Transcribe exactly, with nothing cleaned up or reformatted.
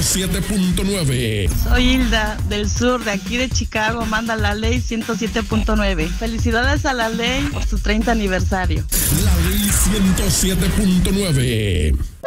siete punto nueve. Soy Hilda, del sur, de aquí de Chicago, manda la ley ciento siete punto nueve. Felicidades a la ley por su treinta aniversario. La ley ciento siete punto nueve.